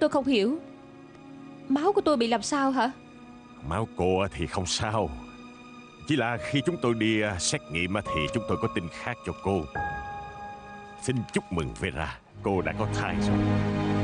Tôi không hiểu. Máu của tôi bị làm sao hả? Máu cô thì không sao. Chỉ là khi chúng tôi đi xét nghiệm thì chúng tôi có tin khác cho cô. Xin chúc mừng Vera, cô đã có thai rồi.